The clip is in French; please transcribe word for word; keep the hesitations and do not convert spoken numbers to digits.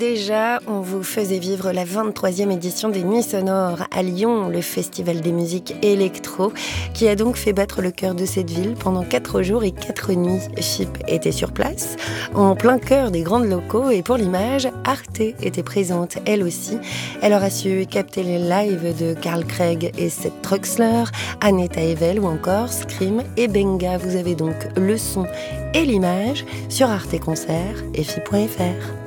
Déjà, on vous faisait vivre la vingt-troisième édition des Nuits Sonores à Lyon, le festival des musiques électro, qui a donc fait battre le cœur de cette ville pendant quatre jours et quatre nuits. F I P était sur place, en plein cœur des grandes locaux, et pour l'image, Arte était présente, elle aussi. Elle aura su capter les lives de Carl Craig et Seth Troxler, Aneta Evel ou encore Scream et Benga. Vous avez donc le son et l'image sur Arte Concert et F I P point F R.